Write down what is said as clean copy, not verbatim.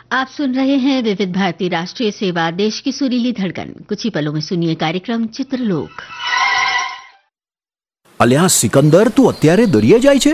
आप सुन रहे हैं विविध भारती राष्ट्रीय सेवा, देश की सुरीली धड़कन। कुछ ही पलों में सुनिए कार्यक्रम चित्रलोक। અલ્યા સિકંદર, તું અત્યારે દરિયે જાય છે?